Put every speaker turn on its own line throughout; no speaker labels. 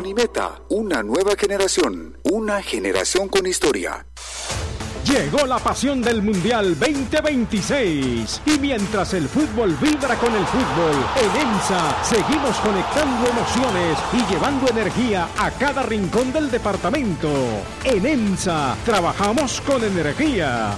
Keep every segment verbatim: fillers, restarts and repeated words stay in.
Unimeta, una nueva generación, una generación con historia.
Llegó la pasión del Mundial veinte veintiséis y mientras el fútbol vibra con el fútbol, en EMSA seguimos conectando emociones y llevando energía a cada rincón del departamento. En EMSA trabajamos con energía.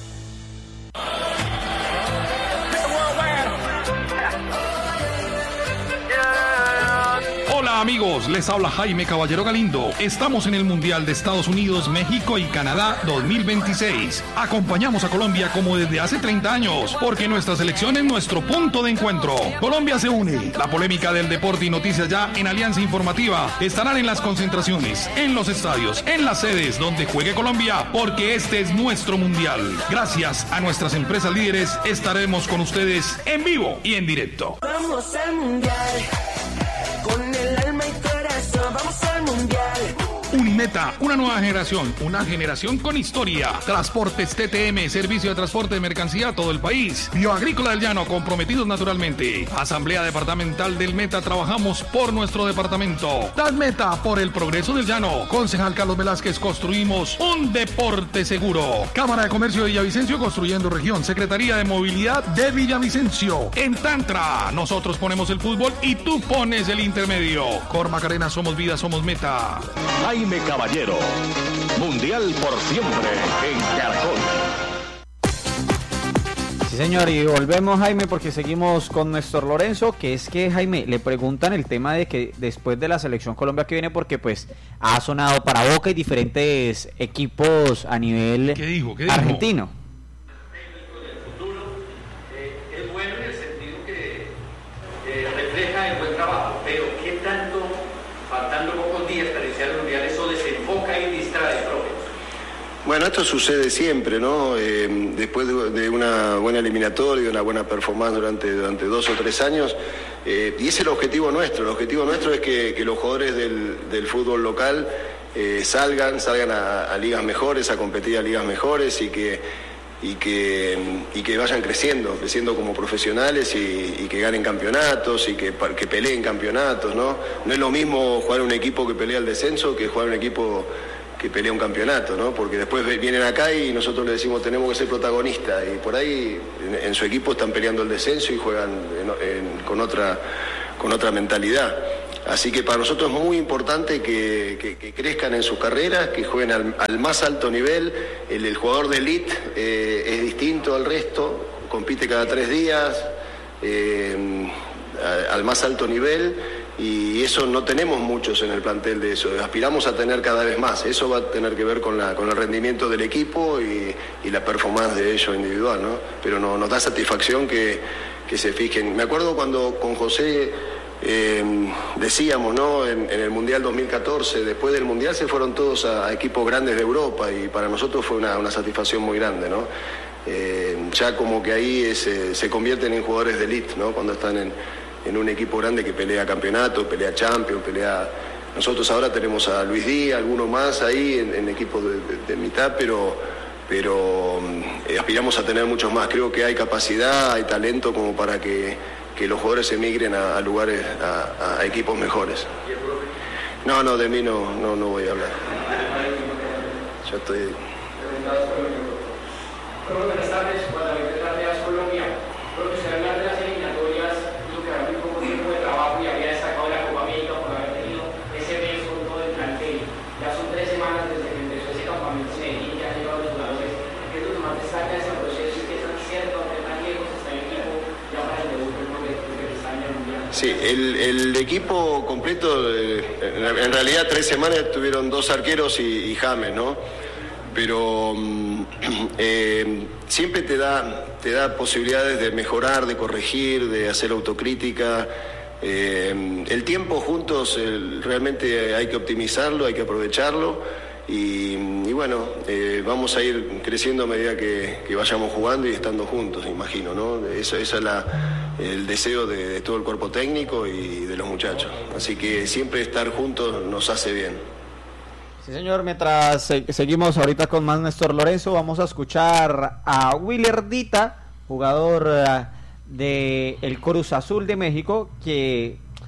Hola amigos, les habla Jaime Caballero Galindo. Estamos en el Mundial de Estados Unidos, México y Canadá dos mil veintiséis. Acompañamos a Colombia como desde hace treinta años, porque nuestra selección es nuestro punto de encuentro. Colombia se une. La polémica del deporte y noticias ya en Alianza Informativa estarán en las concentraciones, en los estadios, en las sedes donde juegue Colombia, porque este es nuestro Mundial. Gracias a nuestras empresas líderes estaremos con ustedes en vivo y en directo.
Vamos al Mundial. Con el alma y corazón, vamos al Mundial.
Unimeta, una nueva generación, una generación con historia. Transportes T T M, servicio de transporte de mercancía a todo el país. Bioagrícola del Llano, comprometidos naturalmente. Asamblea Departamental del Meta, trabajamos por nuestro departamento. Meta, por el progreso del Llano. Concejal Carlos Velázquez, construimos un deporte seguro. Cámara de Comercio de Villavicencio, construyendo región. Secretaría de Movilidad de Villavicencio. En Tantra, nosotros ponemos el fútbol y tú pones el intermedio. Cor Macarena, somos vida, somos Meta.
Jaime Caballero, Mundial por siempre en Caracol.
Sí, señor, y volvemos, Jaime, porque seguimos con Néstor Lorenzo, que es que, Jaime, le preguntan el tema de que después de la Selección Colombia que viene, porque pues ha sonado para Boca y diferentes equipos a nivel
¿Qué dijo? ¿Qué dijo?
argentino.
Es bueno en el sentido que eh, refleja el buen trabajo, pero ¿qué tanto, faltando pocos días para iniciar el Mundial, eso desenfoca y distrae, profe?
Bueno, esto sucede siempre, ¿no? Eh, después de, de una buena eliminatoria, de una buena performance durante, durante dos o tres años, eh, y ese es el objetivo nuestro. El objetivo nuestro es que, que los jugadores del, del fútbol local eh, salgan, salgan a, a ligas mejores, a competir a ligas mejores y que, y que, y que vayan creciendo, creciendo como profesionales y, y que ganen campeonatos y que, que peleen campeonatos, ¿no? No es lo mismo jugar un equipo que pelea el descenso que jugar un equipo que pelea un campeonato, ¿no? Porque después vienen acá y nosotros les decimos tenemos que ser protagonistas y por ahí en, en su equipo están peleando el descenso y juegan en, en, con otra con otra mentalidad. Así que para nosotros es muy importante que, que, que crezcan en sus carreras, que jueguen al, al más alto nivel. El, el jugador de elite eh, es distinto al resto, compite cada tres días eh, a, al más alto nivel. Y eso no tenemos muchos en el plantel de eso, aspiramos a tener cada vez más, eso va a tener que ver con, la, con el rendimiento del equipo y, y la performance de ellos individual, ¿no? Pero no, nos da satisfacción que, que se fijen. Me acuerdo cuando con José eh, decíamos, ¿no? En, en el Mundial dos mil catorce, después del Mundial se fueron todos a, a equipos grandes de Europa y para nosotros fue una, una satisfacción muy grande, ¿no? Eh, ya como que ahí es, eh, se convierten en jugadores de elite, ¿no? Cuando están en en un equipo grande que pelea campeonato, pelea Champions, pelea... Nosotros ahora tenemos a Luis Díaz, algunos más ahí en, en equipos de, de, de mitad, pero, pero eh, aspiramos a tener muchos más. Creo que hay capacidad, hay talento como para que, que los jugadores emigren a, a lugares, a, a equipos mejores. No, no, de mí no, no, no voy a hablar. Yo estoy...
Buenas tardes, cuando me tarde a Colombia, profesor, hablar de las eliminatorias, lo que había muy poco tiempo de trabajo y había destacado la Copa América por haber tenido ese mes con todo el plantel. Ya son tres semanas desde que empezó ese campamento en Medellín, ya han llegado los jugadores. ¿Qué es lo que más destaca de ese proceso y qué tan cierto, qué tan lejos está el equipo ya para el debut del que está en el Mundial?
Sí, el, el equipo completo, eh, en realidad tres semanas tuvieron dos arqueros y, y James, ¿no? Pero eh, siempre te da, te da posibilidades de mejorar, de corregir, de hacer autocrítica. Eh, el tiempo juntos eh, realmente hay que optimizarlo, hay que aprovecharlo y, y bueno, eh, vamos a ir creciendo a medida que, que vayamos jugando y estando juntos, imagino, ¿no? Eso, eso es la, el deseo de, de todo el cuerpo técnico y de los muchachos. Así que siempre estar juntos nos hace bien.
Sí, señor, mientras se- seguimos ahorita con más Néstor Lorenzo, vamos a escuchar a Willer Dita, jugador uh, de el Cruz Azul de México, que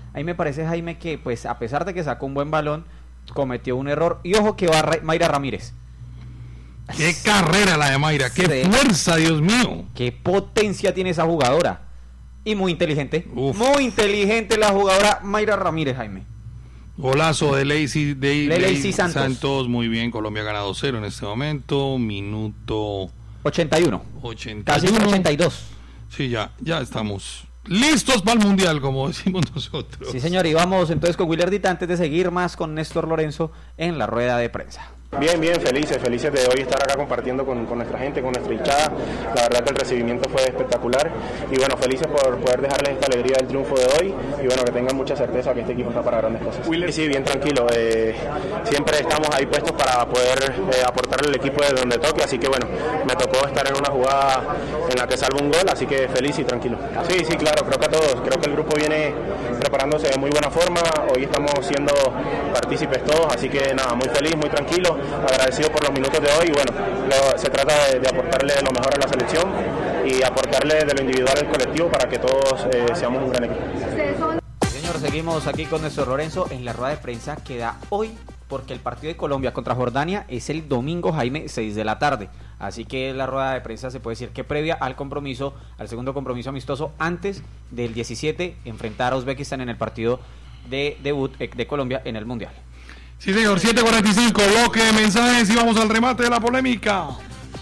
ahí me parece, Jaime, que pues a pesar de que sacó un buen balón, cometió un error. Y ojo que va Ra- Mayra Ramírez.
Qué carrera la de Mayra, qué
Sí.
fuerza, Dios mío.
Qué potencia tiene esa jugadora. Y muy inteligente.
Uf.
Muy inteligente la jugadora Mayra Ramírez, Jaime.
Golazo de Lacey, de,
De Lacey
Lacey
Santos.
Santos. Muy bien, Colombia gana dos cero en este momento. Minuto
ochenta y uno.
ochenta y uno.
Casi ochenta y dos.
Sí, ya, ya estamos listos para el Mundial, como decimos nosotros.
Sí, señor, y vamos entonces con Willerdita antes de seguir más con Néstor Lorenzo en la rueda de prensa.
Bien, bien, felices, felices de hoy estar acá compartiendo con, con nuestra gente, con nuestra hinchada. La verdad que el recibimiento fue espectacular y bueno, felices por poder dejarles esta alegría del triunfo de hoy y bueno, que tengan mucha certeza que este equipo está para grandes cosas. Willer, sí, bien tranquilo, eh, siempre estamos ahí puestos para poder eh, aportarle al equipo de donde toque, así que bueno, me tocó estar en una jugada en la que salvo un gol, así que feliz y tranquilo. Sí, sí, claro, creo que a todos, creo que el grupo viene preparándose de muy buena forma, hoy estamos siendo partícipes todos, así que nada, muy feliz, muy tranquilo, agradecido por los minutos de hoy y bueno, lo, se trata de, de aportarle lo mejor a la selección y aportarle de lo individual al colectivo para que todos eh, seamos un gran equipo.
Señor, seguimos aquí con Néstor Lorenzo en la rueda de prensa que da hoy, porque el partido de Colombia contra Jordania es el domingo, Jaime, seis de la tarde. Así que la rueda de prensa se puede decir que previa al compromiso, al segundo compromiso amistoso, antes del diecisiete, enfrentar a Uzbekistán en el partido de debut de Colombia en el Mundial.
Sí, señor, siete cuarenta y cinco, bloque de mensajes y vamos al remate de la polémica.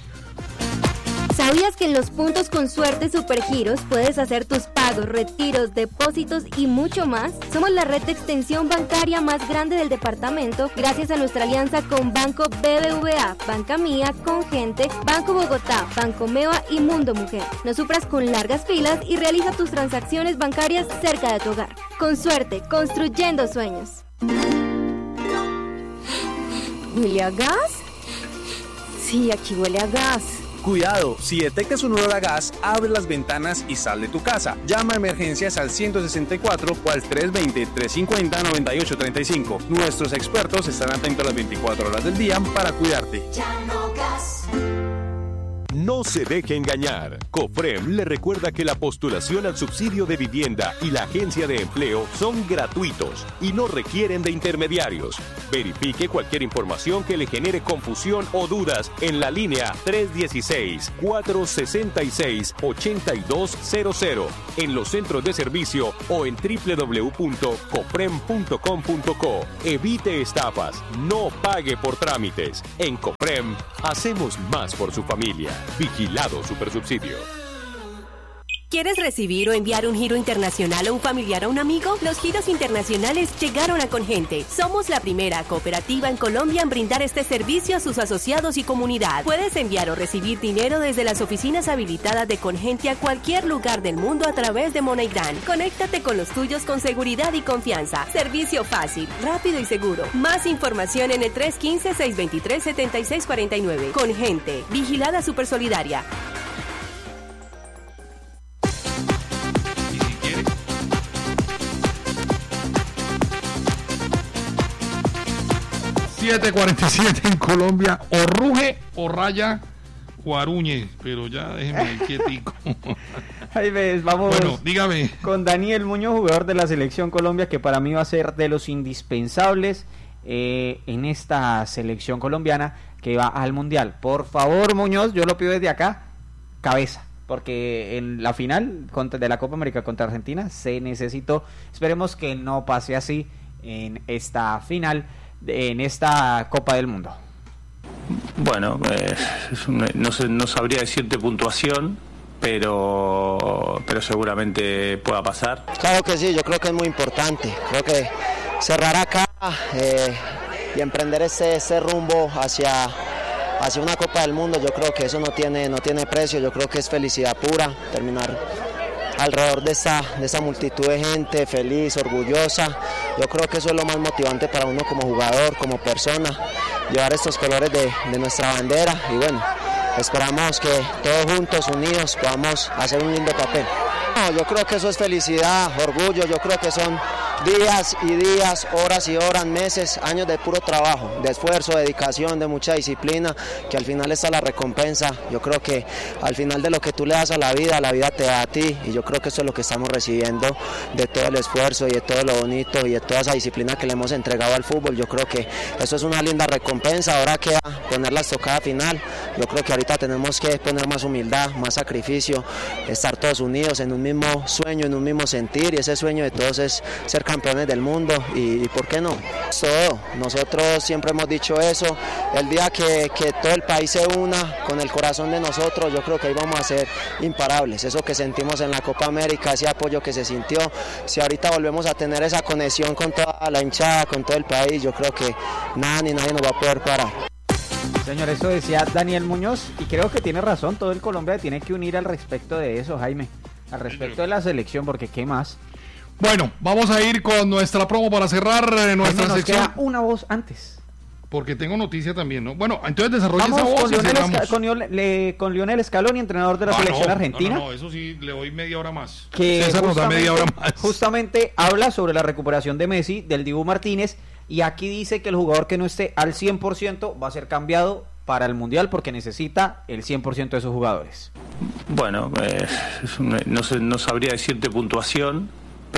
¿Sabías que en los puntos con suerte Supergiros puedes hacer tus pagos, retiros, depósitos y mucho más? Somos la red de extensión bancaria más grande del departamento gracias a nuestra alianza con Banco B B V A, Banca Mía, Congente, Banco Bogotá, Banco Meva y Mundo Mujer. No sufras con largas filas y realiza tus transacciones bancarias cerca de tu hogar. Con suerte, construyendo sueños. ¿Huele a gas? Sí, aquí huele a gas.
Cuidado, si detectas un olor a gas, abre las ventanas y sal de tu casa. Llama a emergencias al ciento sesenta y cuatro o al tres dos cero, tres cinco cero, nueve ocho tres cinco. Nuestros expertos están atentos las veinticuatro horas del día para cuidarte.
Llano Gas.
No se deje engañar. COFREM le recuerda que la postulación al subsidio de vivienda y la agencia de empleo son gratuitos y no requieren de intermediarios. Verifique cualquier información que le genere confusión o dudas en la línea tres uno seis, cuatro seis seis, ocho dos cero cero, en los centros de servicio o en doble u doble u doble u punto cofrem punto com punto co. Evite estafas, no pague por trámites. En COFREM hacemos más por su familia. Vigilado Supersubsidio.
¿Quieres recibir o enviar un giro internacional o un familiar a un amigo? Los giros internacionales llegaron a Congente. Somos la primera cooperativa en Colombia en brindar este servicio a sus asociados y comunidad. Puedes enviar o recibir dinero desde las oficinas habilitadas de Congente a cualquier lugar del mundo a través de MoneyGram. Conéctate con los tuyos con seguridad y confianza. Servicio fácil, rápido y seguro. Más información en el tres uno cinco, seis dos tres, siete seis cuatro nueve. Congente, vigilada Supersolidaria.
siete cuarenta y siete en Colombia, o ruge o raya o aruñe, pero ya déjenme quietico.
Ahí ves, vamos.
Bueno, dígame.
Con Daniel Muñoz, jugador de la Selección Colombia, que para mí va a ser de los indispensables eh, en esta selección colombiana que va al Mundial. Por favor, Muñoz, yo lo pido desde acá, cabeza. Porque en la final contra, de la Copa América contra Argentina se necesitó. Esperemos que no pase así en esta final, en esta Copa del Mundo.
Bueno, eh, no, sé, no sabría decirte puntuación, pero, pero seguramente pueda pasar.
Claro que sí, yo creo que es muy importante. Creo que cerrar acá eh, y emprender ese, ese rumbo hacia, hacia una Copa del Mundo, yo creo que eso no tiene, no tiene precio. Yo creo que es felicidad pura terminar alrededor de esa, de esa multitud de gente feliz, orgullosa. Yo creo que eso es lo más motivante para uno como jugador, como persona, llevar estos colores de, de nuestra bandera y bueno, esperamos que todos juntos, unidos, podamos hacer un lindo papel. No, yo creo que eso es felicidad, orgullo, yo creo que son, días y días, horas y horas, meses, años de puro trabajo, de esfuerzo, dedicación, de mucha disciplina, que al final está la recompensa. Yo creo que al final de lo que tú le das a la vida, la vida te da a ti, y yo creo que eso es lo que estamos recibiendo de todo el esfuerzo y de todo lo bonito y de toda esa disciplina que le hemos entregado al fútbol. Yo creo que eso es una linda recompensa. Ahora queda poner la estocada final. Yo creo que ahorita tenemos que poner más humildad, más sacrificio, estar todos unidos en un mismo sueño, en un mismo sentir, y ese sueño de todos es ser campeones del mundo, y, y ¿por qué no? Todo. Nosotros siempre hemos dicho eso. El día que, que todo el país se una con el corazón de nosotros, yo creo que ahí vamos a ser imparables. Eso que sentimos en la Copa América, ese apoyo que se sintió, si ahorita volvemos a tener esa conexión con toda la hinchada, con todo el país, yo creo que nada ni nadie nos va a poder parar.
Señor, eso decía Daniel Muñoz, y creo que tiene razón. Todo el Colombia tiene que unir al respecto de eso, Jaime, al respecto de la selección, porque ¿qué más?
Bueno, vamos a ir con nuestra promo para cerrar eh, nuestra
Jaime, nos
sección.
queda una voz antes.
Porque tengo noticia también, ¿no? Bueno, entonces desarrolla
Vamos
esa voz
con
y
Lionel,
cerramos.
Esca- con, Lionel, le- con Lionel Scaloni, entrenador de la
Ah,
selección
no,
argentina.
No, no, no, eso sí, le doy media hora más.
Que
César nos da media hora más.
Justamente habla sobre la recuperación de Messi, del Dibu Martínez, y aquí dice que el jugador que no esté al cien por ciento va a ser cambiado para el Mundial porque necesita el cien por ciento de sus jugadores.
Bueno, eh, es un- no, sé- no sabría decirte puntuación,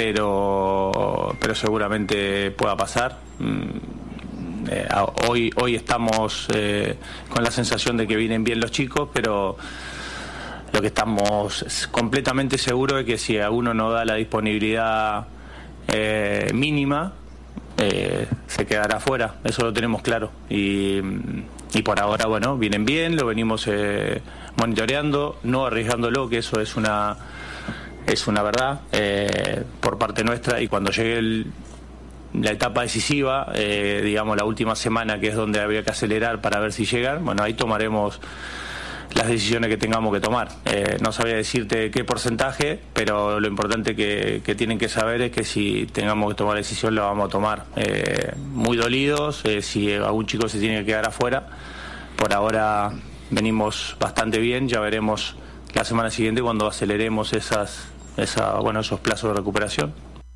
pero, pero seguramente pueda pasar. Mm, eh, a- hoy, hoy estamos eh, con la sensación de que vienen bien los chicos, pero lo que estamos es completamente seguros es que si a uno no da la disponibilidad eh, mínima, eh, se quedará fuera. Eso lo tenemos claro. Y, y por ahora, bueno, vienen bien, lo venimos eh, monitoreando, no arriesgándolo, que eso es una es una verdad eh, por parte nuestra, y cuando llegue el, la etapa decisiva, eh, digamos la última semana, que es donde habría que acelerar para ver si llegan, bueno, ahí tomaremos las decisiones que tengamos que tomar. Eh, no sabría decirte qué porcentaje, pero lo importante que, que tienen que saber es que si tengamos que tomar la decisión, la vamos a tomar. Eh, muy dolidos, eh, si algún chico se tiene que quedar afuera. Por ahora venimos bastante bien, ya veremos la semana siguiente cuando aceleremos esas, esa, bueno, esos plazos de recuperación.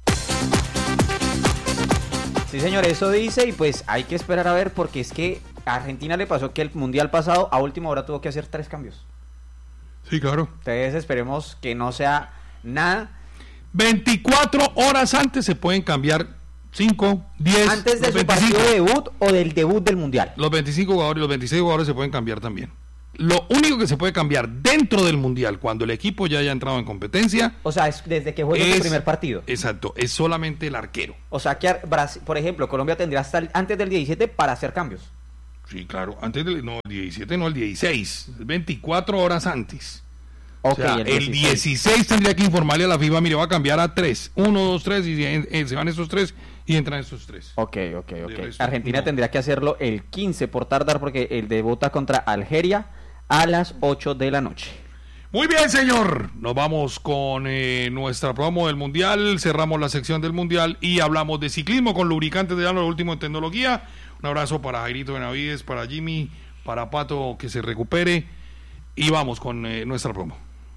Sí, señor, eso dice, y pues hay que esperar a ver, porque es que a Argentina le pasó que el Mundial pasado a última hora tuvo que hacer tres cambios.
Sí, claro.
Entonces esperemos que no sea nada.
veinticuatro horas antes se pueden cambiar cinco, diez,
Antes de
los
su
veinticinco.
partido de debut o del debut del Mundial.
Los veinticinco jugadores y los veintiséis jugadores se pueden cambiar también. Lo único que se puede cambiar dentro del Mundial, cuando el equipo ya haya entrado en competencia,
O sea, es desde que juegue
es-
su primer partido.
exacto, es solamente el arquero.
O sea que, Brasil, por ejemplo, Colombia tendría hasta el- antes del diecisiete para hacer cambios.
Sí, claro, antes del no, el diecisiete, no el dieciséis, veinticuatro horas antes.
Ok,
o sea,
el
el
dieciséis.
dieciséis tendría que informarle a la FIFA, mire, va a cambiar a tres, uno, dos, tres, y eh, eh, se van estos tres y entran estos tres.
Ok, ok, ok.
De resto,
Argentina
no.
tendría que hacerlo el quince por tardar, porque el debuta contra Algeria a las ocho de la noche.
Muy bien, señor. Nos vamos con eh, nuestra promo del Mundial. Cerramos la sección del Mundial y hablamos de ciclismo con lubricantes de Llano, lo último en tecnología. Un abrazo para Jairito Benavides, para Jimmy, para Pato, que se recupere. Y vamos con eh, nuestra promo.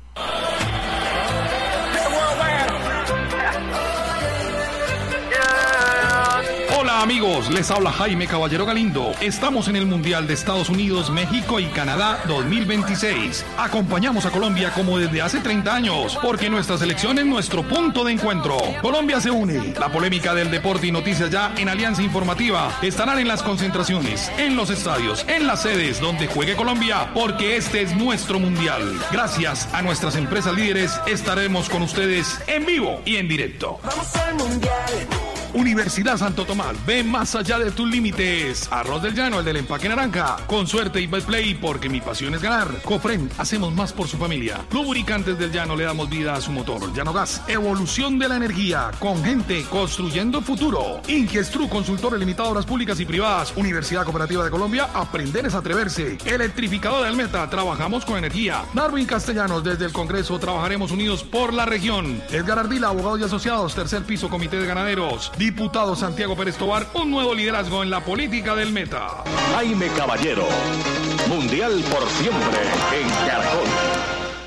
Hola amigos, les habla Jaime Caballero Galindo. Estamos en el Mundial de Estados Unidos, México y Canadá dos mil veintiséis. Acompañamos a Colombia como desde hace treinta años, porque nuestra selección es nuestro punto de encuentro. Colombia se une. La polémica del deporte y noticias ya en Alianza Informativa estarán en las concentraciones, en los estadios, en las sedes donde juegue Colombia, porque este es nuestro Mundial. Gracias a nuestras empresas líderes estaremos con ustedes en vivo y en directo.
Vamos al mundial.
Universidad Santo Tomás, ve más allá de tus límites. Arroz del Llano, el del empaque naranja. Con suerte y Betplay, porque mi pasión es ganar. Cofren, hacemos más por su familia. Lubricantes del Llano, le damos vida a su motor. Llano Gas, evolución de la energía. Con gente, construyendo futuro. Ingiestru, consultor limitado a obras públicas y privadas. Universidad Cooperativa de Colombia, aprender es atreverse. Electrificador del Meta, trabajamos con energía. Darwin Castellanos, desde el Congreso, trabajaremos unidos por la región. Edgar Ardila, abogados y asociados, tercer piso, comité de ganaderos. Diputado Santiago Pérez Tobar, un nuevo liderazgo en la política del Meta.
Jaime Caballero, Mundial por siempre en Caracol.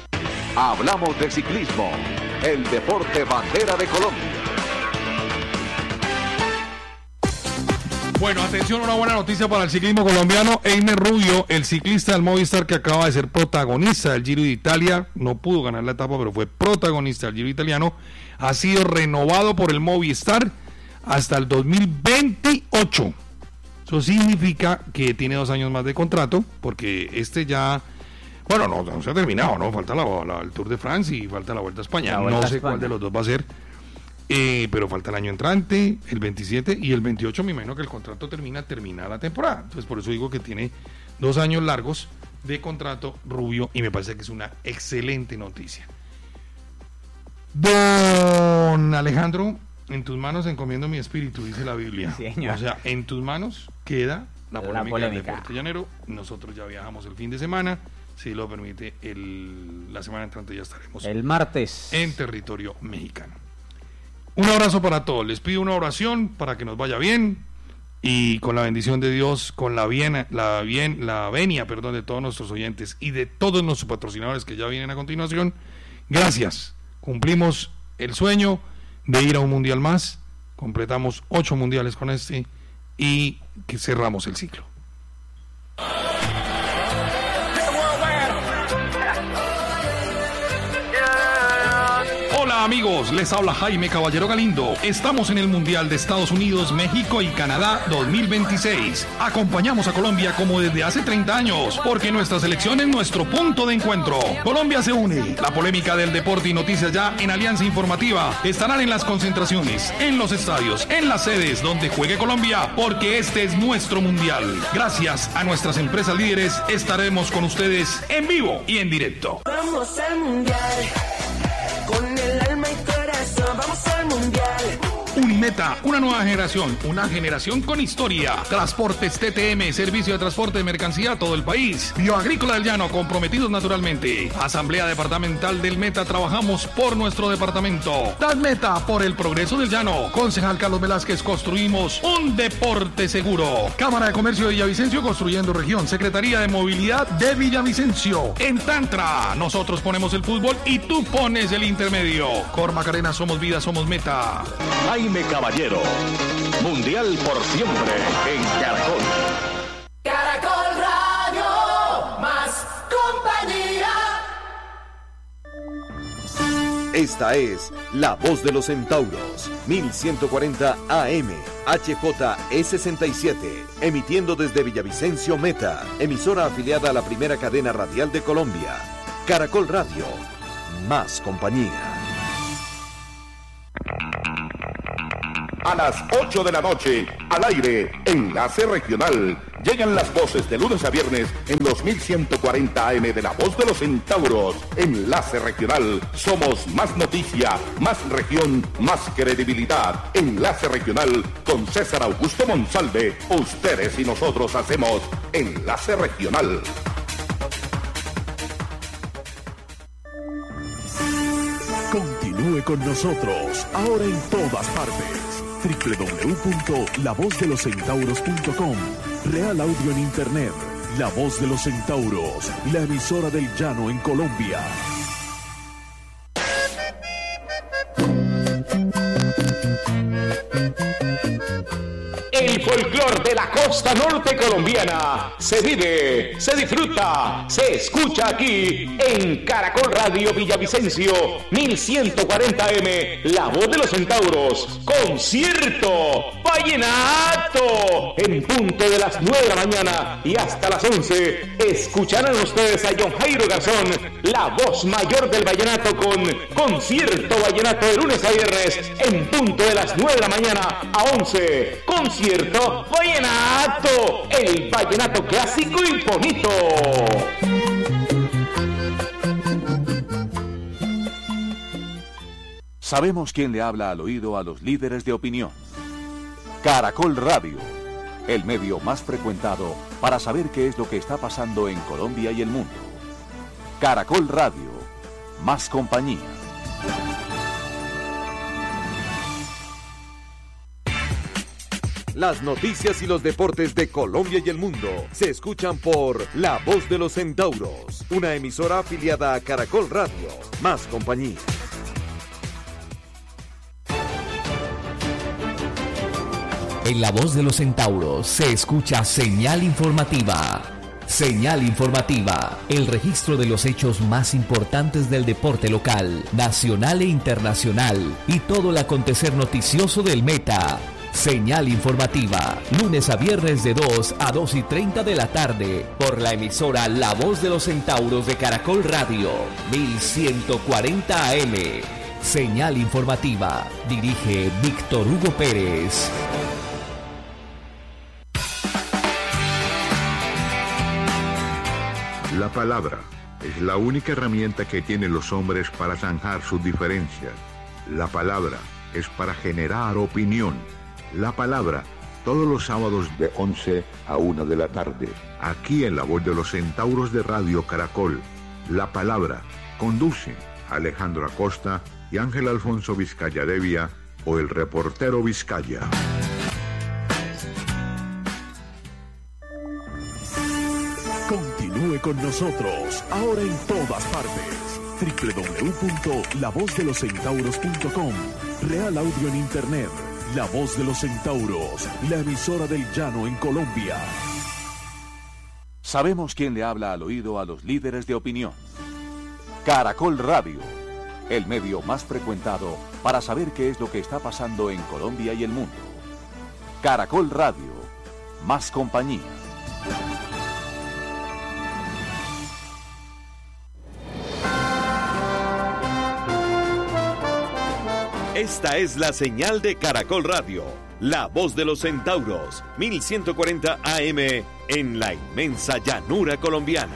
Hablamos de ciclismo, el deporte bandera de Colombia.
Bueno, atención, una buena noticia para el ciclismo colombiano. Einer Rubio, el ciclista del Movistar que acaba de ser protagonista del Giro de Italia, no pudo ganar la etapa, pero fue protagonista del Giro italiano, ha sido renovado por el Movistar hasta el dos mil veintiocho. Eso significa que tiene dos años más de contrato, porque este ya, bueno, no, no se ha terminado, ¿no? Falta la, la, el Tour de France y falta la Vuelta a España. Vuelta no sé España. Cuál de los dos va a ser. Eh, pero falta el año entrante, el veintisiete y el veintiocho. Me imagino que el contrato termina, termina la temporada. Entonces por eso digo que tiene dos años largos de contrato Rubio, y me parece que es una excelente noticia. Don Alejandro, en tus manos encomiendo mi espíritu, dice la Biblia. Sí, o sea, en tus manos queda la polémica, la polémica. del deporte llanero. Nosotros ya viajamos el fin de semana, si lo permite, el, la semana entrante ya estaremos
el martes
en territorio mexicano. Un abrazo para todos, les pido una oración para que nos vaya bien, y con la bendición de Dios, con la bien, la bien, la venia, perdón, de todos nuestros oyentes y de todos nuestros patrocinadores que ya vienen a continuación. Gracias, cumplimos el sueño de ir a un mundial más, completamos ocho mundiales con este y que cerramos el ciclo. Hola amigos, les habla Jaime Caballero Galindo. Estamos en el Mundial de Estados Unidos, México y Canadá dos mil veintiséis. Acompañamos a Colombia como desde hace treinta años, porque nuestra selección es nuestro punto de encuentro. Colombia se une. La polémica del deporte y noticias ya en Alianza Informativa estarán en las concentraciones, en los estadios, en las sedes donde juegue Colombia, porque este es nuestro Mundial. Gracias a nuestras empresas líderes estaremos con ustedes en vivo y en directo.
Vamos al Mundial. Con el alma y corazón, vamos al Mundial.
Unimeta, una nueva generación, una generación con historia. Transportes T T M, servicio de transporte de mercancía a todo el país. Bioagrícola del Llano, comprometidos naturalmente. Asamblea Departamental del Meta, trabajamos por nuestro departamento. Meta, por el progreso del Llano. Concejal Carlos Velázquez, construimos un deporte seguro. Cámara de Comercio de Villavicencio, construyendo región. Secretaría de Movilidad de Villavicencio. En Tantra, nosotros ponemos el fútbol y tú pones el intermedio. Cor Macarena, somos vida, somos Meta.
Jaime Caballero, Mundial por siempre en Caracol.
Caracol Radio, más compañía.
Esta es La Voz de los Centauros, mil ciento cuarenta A M, H J E sesenta y siete, emitiendo desde Villavicencio Meta, emisora afiliada a la primera cadena radial de Colombia. Caracol Radio, más compañía.
A las ocho de la noche, al aire, Enlace Regional. Llegan las voces de lunes a viernes en los mil ciento cuarenta A M de La Voz de los Centauros. Enlace Regional. Somos más noticia, más región, más credibilidad. Enlace Regional con César Augusto Monsalve. Ustedes y nosotros hacemos Enlace Regional.
Continúe con nosotros, ahora en todas partes. doble u doble u doble u punto la voz de los centauros punto com. Real Audio en Internet. La Voz de los Centauros, la emisora del Llano en Colombia.
El folclor de la costa norte colombiana se vive, se disfruta, se escucha aquí en Caracol Radio Villavicencio, mil ciento cuarenta A M, La Voz de los Centauros, concierto vallenato, en punto de las nueve de la mañana y hasta las once, escucharán ustedes a John Jairo Garzón, la voz mayor del vallenato, con concierto vallenato de lunes a viernes, en punto de las nueve de la mañana a once, concierto vallenato, el vallenato clásico y bonito.
Sabemos quién le habla al oído a los líderes de opinión. Caracol Radio, el medio más frecuentado para saber qué es lo que está pasando en Colombia y el mundo. Caracol Radio, más compañía.
Las noticias y los deportes de Colombia y el mundo se escuchan por La Voz de los Centauros, una emisora afiliada a Caracol Radio, más compañía.
En La Voz de los Centauros se escucha señal informativa. Señal informativa, el registro de los hechos más importantes del deporte local, nacional e internacional y todo el acontecer noticioso del Meta. Señal informativa, lunes a viernes de dos a dos y treinta de la tarde, por la emisora La Voz de los Centauros de Caracol Radio, mil ciento cuarenta A M. Señal informativa, dirige Víctor Hugo Pérez.
La palabra es la única herramienta que tienen los hombres para zanjar sus diferencias. La palabra es para generar opinión. La palabra, todos los sábados de once a una de la tarde, aquí en La Voz de los Centauros de Radio Caracol. La palabra, conducen Alejandro Acosta y Ángel Alfonso Vizcaya Devia, o el reportero Vizcaya.
Continúe con nosotros, ahora en todas partes. doble u doble u doble u punto la voz de los centauros punto com. Real Audio en Internet. La Voz de los Centauros, la emisora del llano en Colombia.
Sabemos quién le habla al oído a los líderes de opinión. Caracol Radio, el medio más frecuentado para saber qué es lo que está pasando en Colombia y el mundo. Caracol Radio, más compañía.
Esta es la señal de Caracol Radio, la voz de los centauros, mil ciento cuarenta A M en la inmensa llanura colombiana.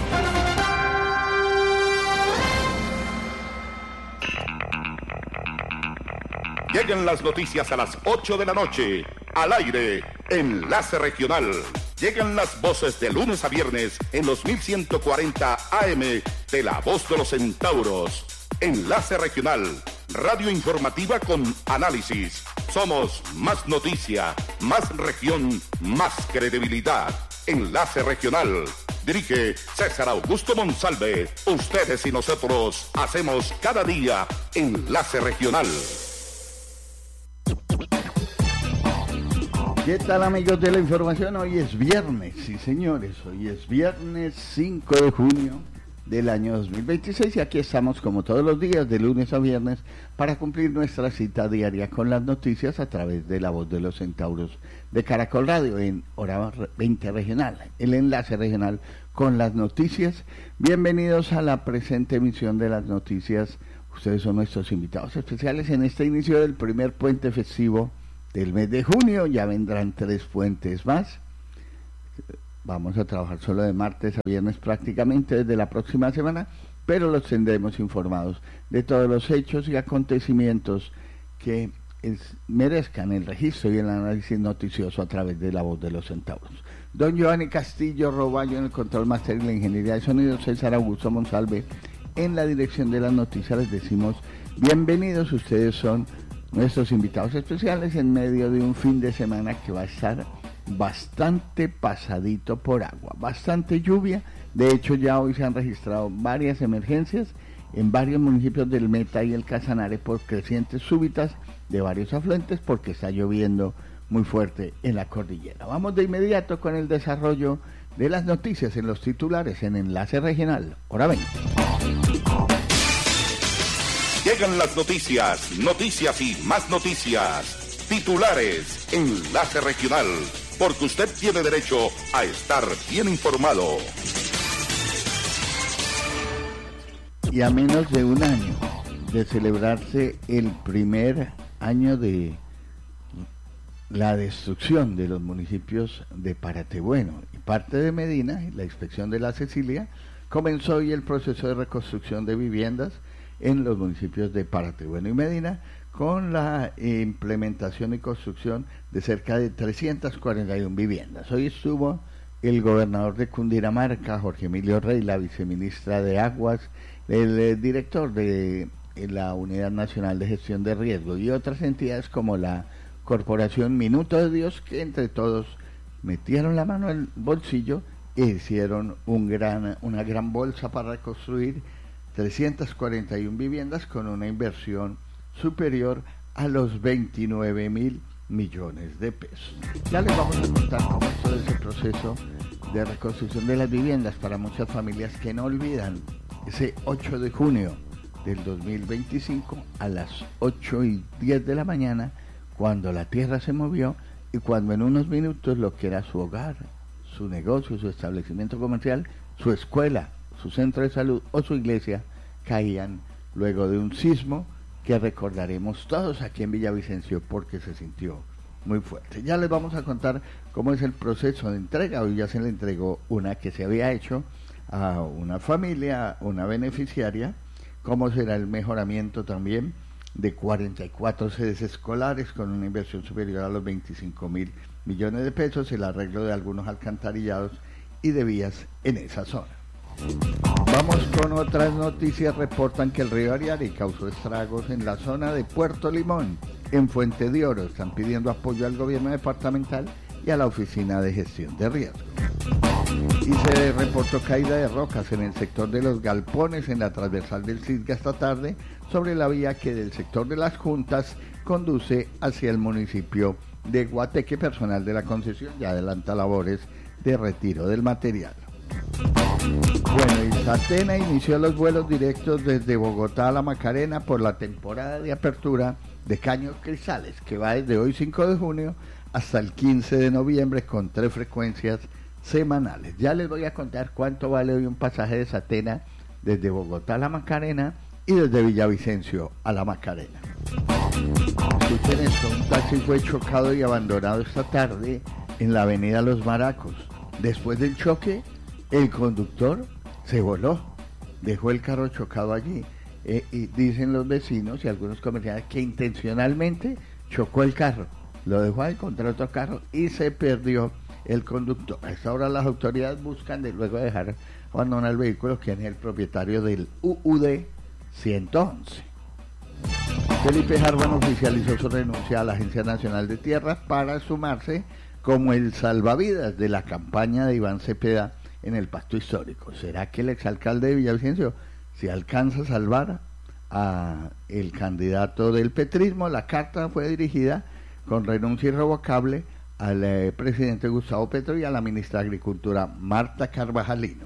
Llegan las noticias a las ocho de la noche, al aire, Enlace Regional. Llegan las voces de lunes a viernes en los mil ciento cuarenta A M de la voz de los centauros. Enlace Regional, radio informativa con análisis. Somos más noticia, más región, más credibilidad. Enlace Regional. Dirige César Augusto Monsalve. Ustedes y nosotros hacemos cada día Enlace Regional.
¿Qué tal, amigos de la información? Hoy es viernes, sí señores, hoy es viernes cinco de junio del año dos mil veintiséis y aquí estamos como todos los días de lunes a viernes para cumplir nuestra cita diaria con las noticias a través de La Voz de los Centauros de Caracol Radio en hora veinte regional, el enlace regional con las noticias. Bienvenidos a la presente emisión de las noticias. Ustedes son nuestros invitados especiales en este inicio del primer puente festivo del mes de junio. Ya vendrán tres puentes más. Vamos a trabajar solo de martes a viernes prácticamente desde la próxima semana, pero los tendremos informados de todos los hechos y acontecimientos que es, merezcan el registro y el análisis noticioso a través de La Voz de los Centauros. Don Giovanni Castillo Roballo en el control máster y la ingeniería de sonido, César Augusto Monsalve en la dirección de las noticias. Les decimos bienvenidos, ustedes son nuestros invitados especiales en medio de un fin de semana que va a estar bastante pasadito por agua, bastante lluvia. De hecho, ya hoy se han registrado varias emergencias en varios municipios del Meta y el Casanare por crecientes súbitas de varios afluentes porque está lloviendo muy fuerte en la cordillera. Vamos de inmediato con el desarrollo de las noticias en los titulares en Enlace Regional, hora veinte.
Llegan las noticias, noticias y más noticias. Titulares, Enlace Regional, porque usted tiene derecho a estar bien informado.
Y a menos de un año de celebrarse el primer año de la destrucción de los municipios de Paratebueno y parte de Medina, la inspección de la Cecilia, comenzó hoy el proceso de reconstrucción de viviendas en los municipios de Paratebueno y Medina, con la implementación y construcción de cerca de trescientas cuarenta y una viviendas. Hoy estuvo el gobernador de Cundinamarca, Jorge Emilio Rey, la viceministra de Aguas, el eh, director de eh, la Unidad Nacional de Gestión de Riesgo y otras entidades como la Corporación Minuto de Dios, que entre todos metieron la mano en el bolsillo e hicieron un gran, una gran bolsa para reconstruir trescientas cuarenta y una viviendas con una inversión superior a los veintinueve mil millones de pesos. Ya les vamos a contar cómo es todo ese proceso de reconstrucción de las viviendas para muchas familias que no olvidan ese ocho de junio del dos mil veinticinco a las ocho y diez de la mañana, cuando la tierra se movió y cuando en unos minutos lo que era su hogar, su negocio, su establecimiento comercial, su escuela, su centro de salud o su iglesia caían luego de un sismo que recordaremos todos aquí en Villavicencio porque se sintió muy fuerte. Ya les vamos a contar cómo es el proceso de entrega. Hoy ya se le entregó una que se había hecho a una familia, una beneficiaria, cómo será el mejoramiento también de cuarenta y cuatro sedes escolares con una inversión superior a los veinticinco mil millones de pesos, el arreglo de algunos alcantarillados y de vías en esa zona. Vamos con otras noticias. Reportan que el río Ariari causó estragos en la zona de Puerto Limón, en Fuente de Oro. Están pidiendo apoyo al gobierno departamental y a la Oficina de Gestión de Riesgo. Y se reportó caída de rocas en el sector de los Galpones, en la transversal del Cisga esta tarde, sobre la vía que del sector de las Juntas conduce hacia el municipio de Guateque. Personal de la concesión ya adelanta labores de retiro del material. Bueno, y Satena inició los vuelos directos desde Bogotá a La Macarena por la temporada de apertura de Caños Cristales, que va desde hoy cinco de junio hasta el quince de noviembre con tres frecuencias semanales. Ya les voy a contar cuánto vale hoy un pasaje de Satena desde Bogotá a La Macarena y desde Villavicencio a La Macarena. Escuchen esto, un taxi fue chocado y abandonado esta tarde en la avenida Los Maracos. Después del choque, el conductor se voló, dejó el carro chocado allí. Eh, y dicen los vecinos y algunos comerciantes que intencionalmente chocó el carro, lo dejó ahí contra otro carro y se perdió el conductor. A esta hora las autoridades buscan, de, luego de dejar abandonar el vehículo, quién es el propietario del U U D ciento once. Felipe Jarban oficializó su renuncia a la Agencia Nacional de Tierras para sumarse como el salvavidas de la campaña de Iván Cepeda en el Pacto Histórico. ¿Será que el exalcalde de Villavicencio se alcanza a salvar a el candidato del petrismo? La carta fue dirigida con renuncia irrevocable al eh, presidente Gustavo Petro y a la ministra de Agricultura Marta Carvajalino.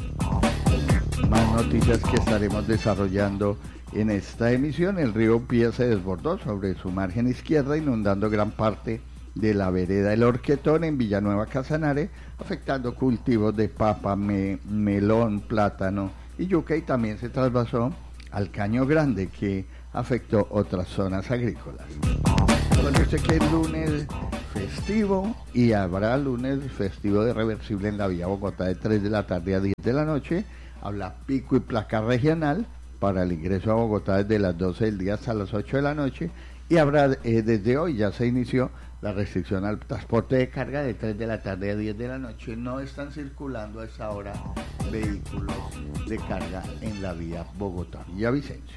Más noticias que estaremos desarrollando en esta emisión. El río Pía se desbordó sobre su margen izquierda, inundando gran parte de la vereda El Horquetón en Villanueva Casanare, afectando cultivos de papa, me, melón, plátano y yuca, y también se trasvasó al Caño Grande, que afectó otras zonas agrícolas. Recuerde que es lunes festivo y habrá lunes festivo de reversible en la vía Bogotá de tres de la tarde a diez de la noche. Habla pico y placa regional para el ingreso a Bogotá desde las doce del día hasta las ocho de la noche, y habrá eh, desde hoy ya se inició la restricción al transporte de carga de tres de la tarde a diez de la noche. No están circulando a esa hora vehículos de carga en la vía Bogotá-Villavicencio.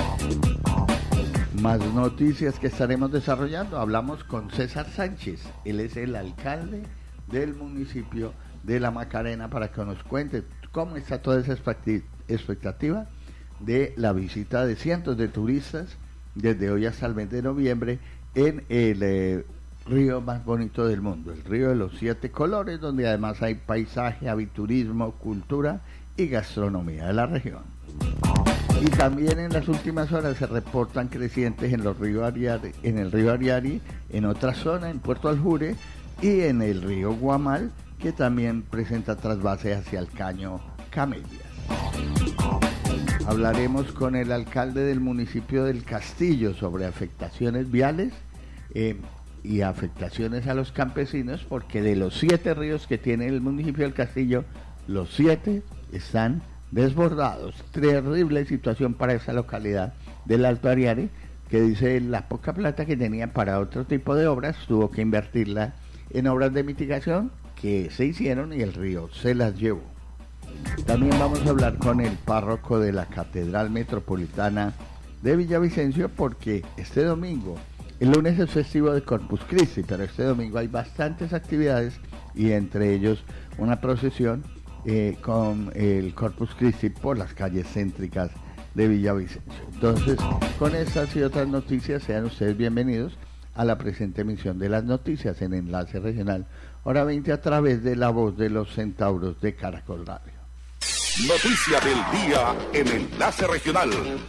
Más noticias que estaremos desarrollando. Hablamos con César Sánchez, él es el alcalde del municipio de La Macarena, para que nos cuente cómo está toda esa expectativa de la visita de cientos de turistas desde hoy hasta el mes de noviembre en el eh, río más bonito del mundo, el río de los siete colores, donde además hay paisaje, aviturismo, cultura y gastronomía de la región. Y también en las últimas horas se reportan crecientes en los ríos Ariari, en el río Ariari, en otra zona, en Puerto Aljure, y en el río Guamal, que también presenta trasvase hacia el Caño Camelias. Hablaremos con el alcalde del municipio del Castillo sobre afectaciones viales eh, y afectaciones a los campesinos, porque de los siete ríos que tiene el municipio del Castillo, los siete están desbordados. Terrible situación para esa localidad del Alto Ariari, que dice la poca plata que tenía para otro tipo de obras, tuvo que invertirla en obras de mitigación que se hicieron y el río se las llevó. También vamos a hablar con el párroco de la Catedral Metropolitana de Villavicencio, porque este domingo, el lunes es festivo de Corpus Christi, pero este domingo hay bastantes actividades, y entre ellos una procesión eh, con el Corpus Christi por las calles céntricas de Villavicencio. Entonces, con estas y otras noticias, sean ustedes bienvenidos a la presente emisión de las noticias en Enlace Regional, hora veinte, a través de La Voz de los Centauros de Caracol Radio.
Noticia del día en Enlace Regional.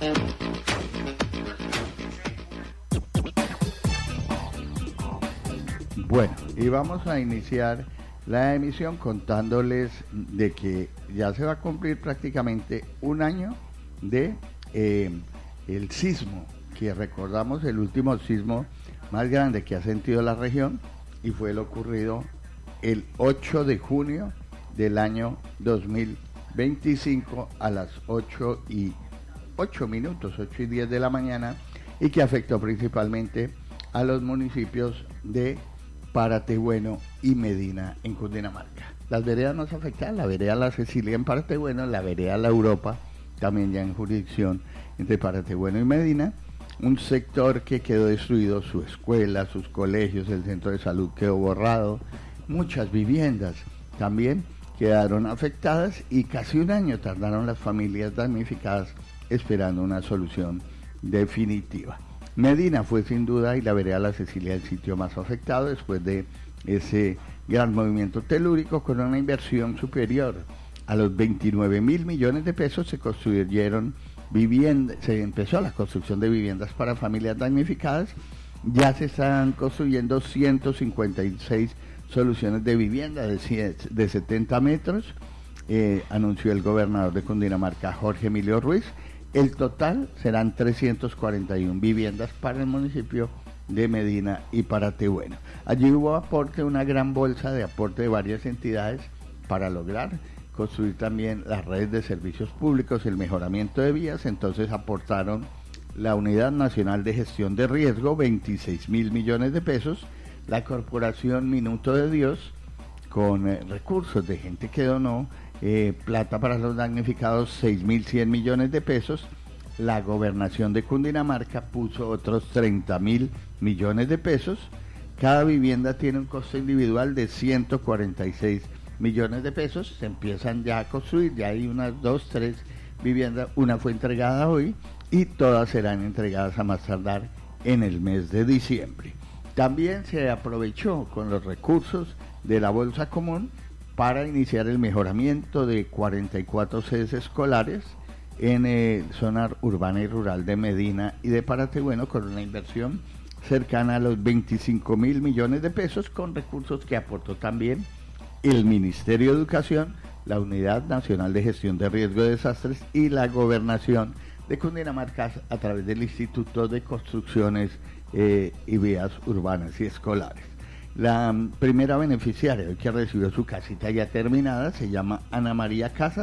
Bueno, y vamos a iniciar la emisión contándoles de que ya se va a cumplir prácticamente un año de eh, el sismo, que recordamos el último sismo más grande que ha sentido la región, y fue lo ocurrido el ocho de junio del año dos mil veinticinco a las ocho y ocho minutos, ocho y diez de la mañana, y que afectó principalmente a los municipios de Paratebueno y Medina en Cundinamarca. Las veredas más afectadas, la vereda La Cecilia en Paratebueno, la vereda La Europa, también ya en jurisdicción entre Paratebueno y Medina, un sector que quedó destruido, su escuela, sus colegios, el centro de salud quedó borrado, muchas viviendas también quedaron afectadas, y casi un año tardaron las familias damnificadas esperando una solución definitiva. Medina fue sin duda, y la vereda La Cecilia, el sitio más afectado después de ese gran movimiento telúrico. Con una inversión superior a los veintinueve mil millones de pesos se construyeron viviendas, se empezó la construcción de viviendas para familias damnificadas. Ya se están construyendo ciento cincuenta y seis soluciones de vivienda de, cien, de setenta metros, eh, anunció el gobernador de Cundinamarca, Jorge Emilio Ruiz. El total serán trescientas cuarenta y una viviendas para el municipio de Medina y Paratebueno. Allí hubo aporte, una gran bolsa de aporte de varias entidades para lograr construir también las redes de servicios públicos, el mejoramiento de vías. Entonces aportaron la Unidad Nacional de Gestión de Riesgo, veintiséis mil millones de pesos, la Corporación Minuto de Dios, con eh, recursos de gente que donó, eh, plata para los damnificados, seis mil cien millones de pesos. La Gobernación de Cundinamarca puso otros treinta mil millones de pesos. Cada vivienda tiene un costo individual de ciento cuarenta y seis millones de pesos. Se empiezan ya a construir, ya hay unas dos, tres viviendas, una fue entregada hoy y todas serán entregadas a más tardar en el mes de diciembre. También se aprovechó con los recursos de la Bolsa Común para iniciar el mejoramiento de cuarenta y cuatro sedes escolares en eh, zona urbana y rural de Medina y de Paratebueno, con una inversión cercana a los veinticinco mil millones de pesos, con recursos que aportó también el Ministerio de Educación, la Unidad Nacional de Gestión de Riesgo de Desastres y la Gobernación de Cundinamarca a través del Instituto de Construcciones eh, y Vías Urbanas y Escolares. La um, primera beneficiaria que recibió su casita ya terminada se llama Ana María Casas.